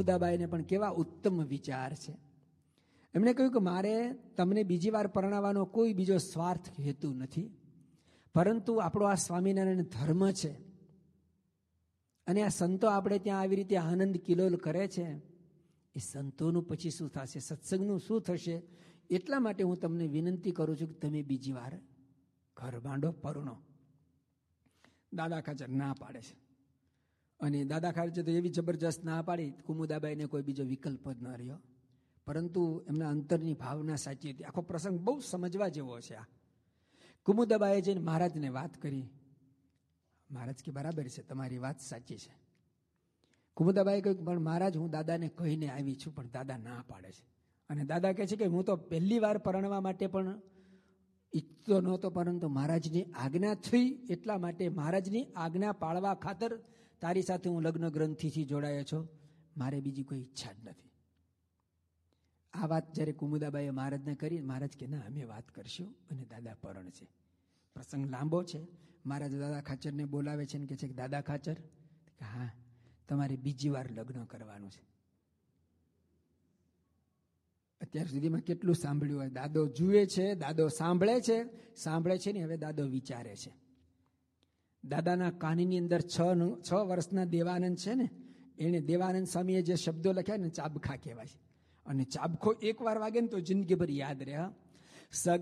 કુમુદાબાઈને પણ કેવા ઉત્તમ વિચાર છે. એમણે કહ્યું કે મારે તમને બીજી વાર પરણાવવાનો કોઈ બીજો સ્વાર્થ હેતુ નથી, પરંતુ આપણો આ સ્વામિનારાયણ ધર્મ છે અને આ સંતો આપણે ત્યાં આવી રીતે આનંદ કિલોલ કરે છે, એ સંતોનું પછી શું થશે, સત્સંગનું શું થશે, એટલા માટે હું તમને વિનંતી કરું છું કે તમે બીજી વાર ઘર બાંધો, પરણો. દાદા ખાચર ના પાડે છે, અને દાદા ખાચર તો એવી જબરજસ્ત ના પાડી, કુમુદાબાઈને કોઈ બીજો વિકલ્પ જ ન રહ્યો. પરંતુ એમના અંતરની ભાવના સાચી હતી. આખો પ્રસંગ બહુ સમજવા જેવો છે. આ કુમુદાબાએ જઈને મહારાજને વાત કરી. મહારાજ કે બરાબર છે, તમારી વાત સાચી છે. કુમુદાબાએ કહ્યું પણ મહારાજ હું દાદાને કહીને આવી છું, પણ દાદા ના પાડે છે. અને દાદા કહે છે કે હું તો પહેલી વાર પરણવા માટે પણ ઈચ્છતો નહોતો, પરંતુ મહારાજની આજ્ઞા થઈ એટલા માટે મહારાજની આજ્ઞા પાળવા ખાતર તારી સાથે હું લગ્ન ગ્રંથિથી જોડાયો છું, મારે બીજી કોઈ ઈચ્છા જ નથી. આ વાત જ્યારે કુમુદાબાઈએ મહારાજને કરી, મહારાજ કે ના અમે વાત કરશું અને દાદા પરણ છે. પ્રસંગ લાંબો છે. મહારાજ દાદા ખાચરને બોલાવે છે અને કહે છે કે દાદા ખાચર, હા તમારે બીજી વાર લગ્ન કરવાનું છે. અત્યાર સુધીમાં કેટલું સાંભળ્યું હોય. દાદો જુએ છે, દાદો સાંભળે છે ને હવે દાદો વિચારે છે. દાદાના કાનની અંદર 6 વર્ષના દેવાનંદ છે ને, એને દેવાનંદ સ્વામીએ જે શબ્દો લખ્યા ને ચાબખા કહેવાય છે. અને ચાબખો એકવાર વાગે ને તો જિંદગીભર યાદ રહે.